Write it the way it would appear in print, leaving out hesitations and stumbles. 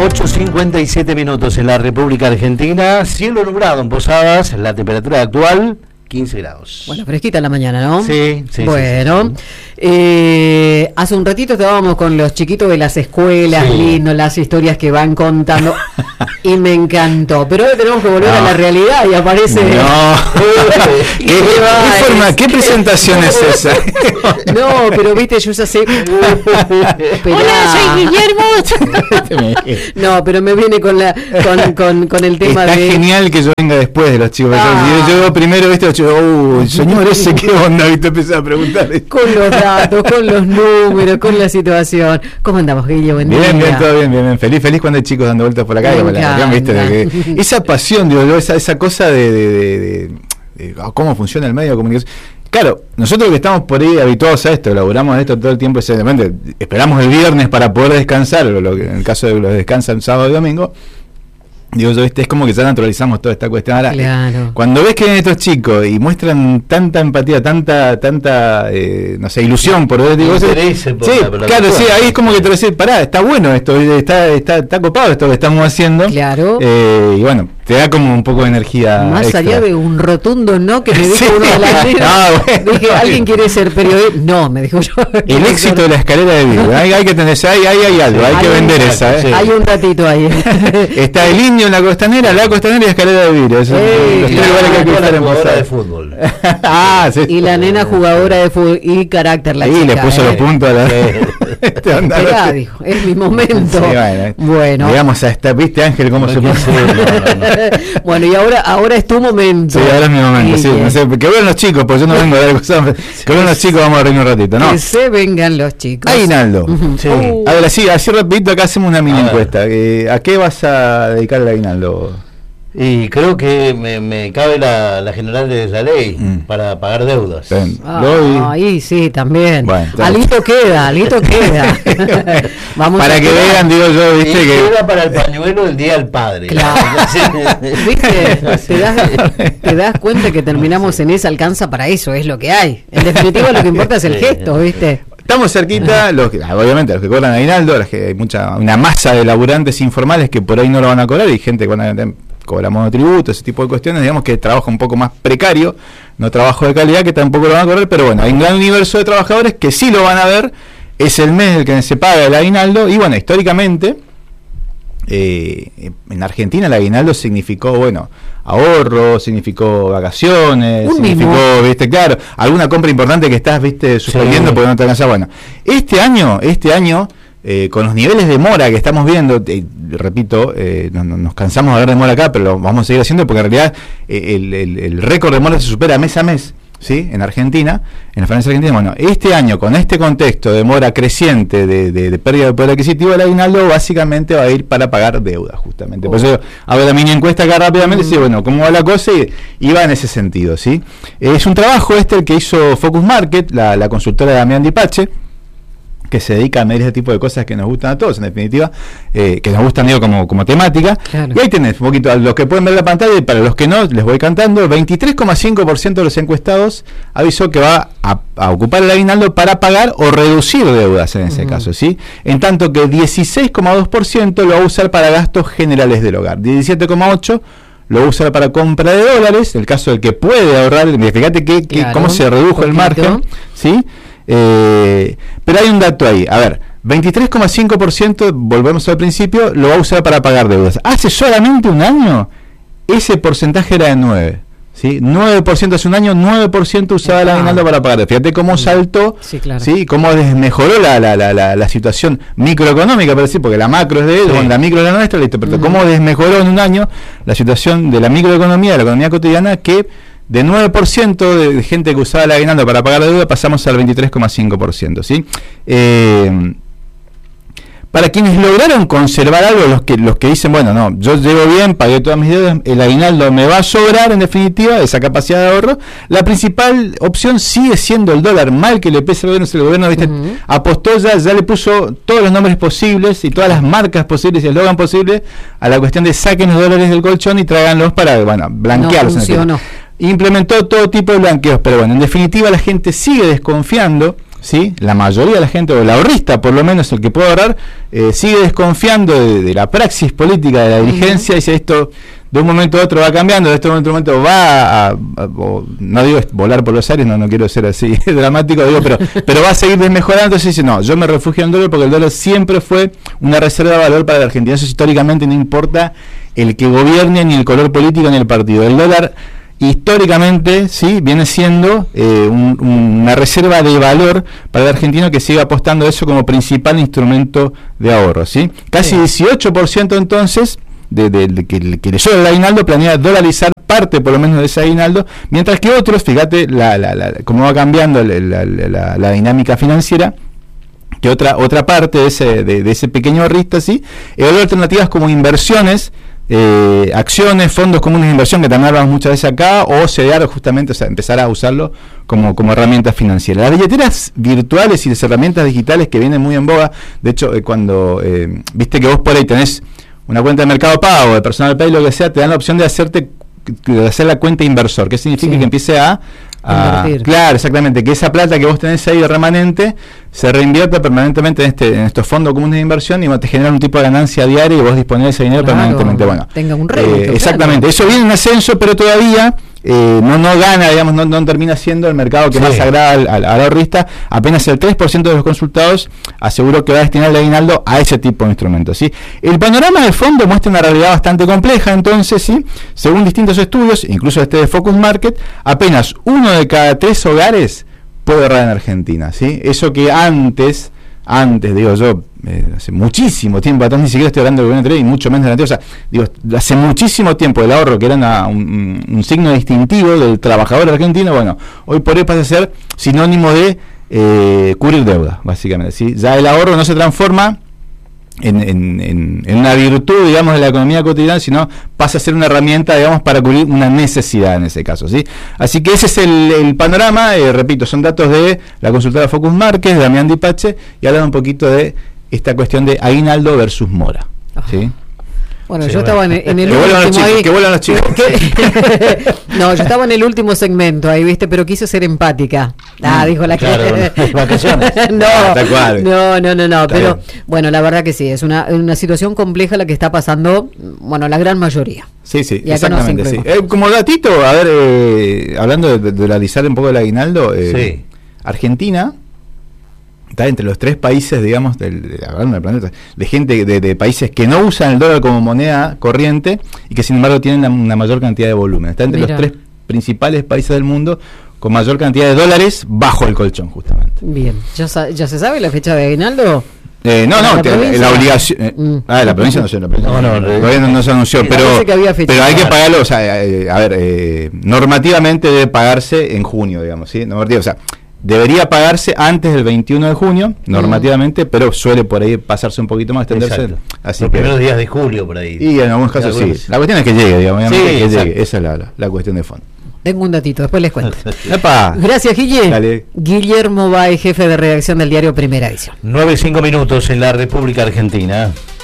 8:57 en la República Argentina. Cielo nublado en Posadas, la temperatura actual 15 grados. Bueno, fresquita la mañana, ¿no? Sí. Bueno, hace un ratito estábamos con los chiquitos de las escuelas, lindo, las historias que van contando, y me encantó. Pero ahora tenemos que volver a la realidad y aparece... ¿Qué presentación es esa? No, pero viste, yo ya sé... Hola, soy Guillermo. No, pero me viene con el tema Está de... genial que yo venga después de los chicos. Yo primero, viste, señor, ese qué onda, viste, empecé a preguntar. Con los datos, con los números, con la situación. ¿Cómo andamos, Guillermo? Bien, todo bien. Feliz cuando hay chicos dando vueltas por la calle. ¿Viste? Esa pasión, digo yo, esa cosa de cómo funciona el medio de comunicación. Claro, nosotros que estamos por ahí habituados a esto, laburamos esto todo el tiempo, esperamos el viernes para poder descansar, en el caso de los descansan sábado y domingo. Digo yo, es como que ya naturalizamos toda esta cuestión. Ahora, claro. Cuando ves que vienen estos chicos y muestran tanta empatía, tanta no sé, ilusión por ver, digo, claro, sí, ahí es como que te decís, pará, está bueno esto, está copado esto que estamos haciendo. Claro. Y bueno, te da como un poco de energía más extra. allá de un rotundo no que me dijo uno de las nenas. Dije, ¿alguien quiere ser periodista? No, me dijo yo. El éxito de la escalera de vidrio. Hay que tener, hay algo, hay que vender esa. Hay un ratito ahí. Está el Indio en la Costanera y la escalera de vidrio. Los tres lugares que hay que estar en jugadora de fútbol. Sí. Y la nena jugadora de fútbol y carácter, la chica. Y le puso los puntos a la... Esperá, dijo, es mi momento. Sí, bueno. Digamos a esta, ¿viste, Ángel, cómo se puso? Bueno, y ahora es tu momento. Sí, ahora es mi momento, sí. No sé, que vean los chicos, porque yo no vengo a dar cosas. Que vean los chicos, vamos a reír un ratito, ¿no? Que se vengan los chicos. Aguinaldo. Sí. A ver, así rapidito, acá hacemos una mini encuesta. ¿A qué vas a dedicar el aguinaldo? Y creo que me cabe la general de la ley para pagar deudas. Ahí sí, también. Bueno, alito queda. Vamos para que vean, digo yo, viste y que... queda para el pañuelo del Día del Padre. Claro. ¿Viste? Te das cuenta que terminamos en esa, alcanza para eso, es lo que hay. En definitiva lo que importa es el gesto, ¿viste? Estamos cerquita, obviamente los que cobran aguinaldo, hay una masa de laburantes informales que por ahí no lo van a cobrar, y gente que cobra monotributo, ese tipo de cuestiones, digamos que trabaja un poco más precario, no trabajo de calidad, que tampoco lo van a cobrar, pero bueno, hay un gran universo de trabajadores que sí lo van a ver, es el mes en el que se paga el aguinaldo, y bueno, históricamente, en Argentina el aguinaldo significó, ahorro, significó vacaciones, significó, viste, claro, alguna compra importante que estás, viste, suspendiendo porque no te alcanza. Bueno, este año, con los niveles de mora que estamos viendo, repito, nos cansamos de hablar de mora acá, pero lo vamos a seguir haciendo porque en realidad el récord de mora se supera mes a mes, ¿sí? En Argentina, en la Francia Argentina. Bueno, este año, con este contexto de mora creciente, de pérdida de poder adquisitivo, el aguinaldo básicamente va a ir para pagar deuda, justamente. Por eso hago la mini encuesta acá rápidamente, sí, cómo va la cosa, y va en ese sentido, ¿sí? Es un trabajo el que hizo Focus Market, la consultora de Damián Dipache, que se dedica a medir ese tipo de cosas que nos gustan a todos, en definitiva, que nos gustan, digo, como temática. Claro. Y ahí tenés un poquito, a los que pueden ver la pantalla, y para los que no, les voy cantando. 23,5% de los encuestados avisó que va a ocupar el aguinaldo para pagar o reducir deudas en ese caso, ¿sí? En tanto que 16,2% lo va a usar para gastos generales del hogar, 17,8% lo va a usar para compra de dólares, el caso del que puede ahorrar. Fíjate cómo se redujo el margen, ¿sí? Pero hay un dato ahí, a ver, 23,5%, volvemos al principio, lo va a usar para pagar deudas. Hace solamente un año ese porcentaje era de 9%, ¿sí? 9% hace un año, 9% usaba el aguinaldo para pagar deudas. Fíjate cómo saltó, sí, claro. ¿Sí? Cómo mejoró la situación microeconómica, por decir, porque la macro es de él, la micro es la nuestra, listo, pero cómo desmejoró en un año la situación de la microeconomía, de la economía cotidiana, que de 9% de gente que usaba el aguinaldo para pagar la deuda pasamos al 23,5%, ¿sí? Para quienes lograron conservar algo, los que dicen, yo llevo bien, pagué todas mis deudas, el aguinaldo me va a sobrar, en definitiva, esa capacidad de ahorro, la principal opción sigue siendo el dólar, mal que le pese al gobierno, si el gobierno, ¿viste? Apostó, ya le puso todos los nombres posibles y todas las marcas posibles y eslogan posibles a la cuestión de saquen los dólares del colchón y tráiganlos para, blanquearlos. No funcionó. Implementó todo tipo de blanqueos, pero en definitiva la gente sigue desconfiando, ¿sí? La mayoría de la gente, o el ahorrista por lo menos, el que puede ahorrar, sigue desconfiando de la praxis política de la dirigencia, y si esto de un momento a otro va cambiando, de este momento a otro va no digo volar por los aires, no quiero ser así dramático, digo, pero va a seguir desmejorando. Entonces dice, no, yo me refugio en el dólar porque el dólar siempre fue una reserva de valor para la Argentina. Eso históricamente no importa el que gobierne, ni el color político, ni el partido. El dólar históricamente sí viene siendo una reserva de valor para el argentino, que sigue apostando a eso como principal instrumento de ahorro, ¿sí? Casi 18% entonces que le sobra el aguinaldo planea dolarizar parte por lo menos de ese aguinaldo, mientras que otros, fíjate cómo va cambiando la dinámica financiera, que otra parte de ese pequeño ahorrista, ¿sí? Evalúa alternativas como inversiones, acciones, fondos comunes de inversión, que también hablamos muchas veces acá, o CDR, justamente, o sea, empezar a usarlo como herramientas financieras. Las billeteras virtuales y las herramientas digitales que vienen muy en boga. De hecho, cuando viste que vos por ahí tenés una cuenta de Mercado Pago, de Personal Pay, lo que sea, te dan la opción de hacer la cuenta inversor. ¿Qué significa? Que empiece a claro, exactamente, que esa plata que vos tenés ahí de remanente se reinvierta permanentemente en estos fondos comunes de inversión, y te genera un tipo de ganancia diaria, y vos disponés de ese dinero permanentemente. Bueno, tenga un rédito, exactamente, claro. Eso viene en ascenso, pero todavía no gana, digamos, no termina siendo el mercado que más agrada al ahorrista. Apenas el 3% de los consultados aseguró que va a destinar el aguinaldo a ese tipo de instrumentos, ¿sí? El panorama de fondo muestra una realidad bastante compleja, entonces, ¿sí? Según distintos estudios, incluso este de Focus Market, apenas 1 de cada 3 hogares puede ahorrar en Argentina, ¿sí? Eso que antes digo yo, hace muchísimo tiempo atrás, ni siquiera estoy hablando del gobierno anterior, y mucho menos del anterior, o sea, digo, hace muchísimo tiempo el ahorro, que era un signo distintivo del trabajador argentino, bueno, hoy por hoy pasa a ser sinónimo de cubrir deuda, básicamente, ¿sí? Ya el ahorro no se transforma en una virtud, digamos, de la economía cotidiana, sino pasa a ser una herramienta, digamos, para cubrir una necesidad en ese caso, ¿sí? Así que ese es el panorama. Repito, son datos de la consultora Focus Market, de Damián Dipache, y hablan un poquito de esta cuestión de aguinaldo versus mora, ¿sí? Bueno, yo estaba en el último ahí. Que vuelan los chicos. No, yo estaba en el último segmento ahí, ¿viste? Pero quise ser empática. Dijo la que... vacaciones. No. Pero bueno, la verdad que sí, es una situación compleja la que está pasando, bueno, la gran mayoría. Sí, exactamente, sí. Como datito, a ver, hablando de dolarizar un poco el aguinaldo, Argentina está entre los 3 países, digamos, del planeta, de gente de países que no usan el dólar como moneda corriente, y que sin embargo tienen una mayor cantidad de volumen. Está entre los 3 principales países del mundo con mayor cantidad de dólares bajo el colchón, justamente. Bien, ¿ya se sabe la fecha de aguinaldo? La obligación. La provincia no sé, el gobierno no se anunció, pero hay que pagarlo, o sea, normativamente debe pagarse en junio, digamos, ¿sí? O sea, debería pagarse antes del 21 de junio, normativamente, pero suele por ahí pasarse un poquito más, extenderse. Así los primeros días de julio, por ahí. Y en algunos casos sí. La cuestión es que llegue, digamos, que llegue. Esa es la cuestión de fondo. Tengo un datito, después les cuento. ¡Epa! Gracias, Guille. Dale. Guillermo Bay, jefe de redacción del diario Primera Edición. 9:05 en la República Argentina.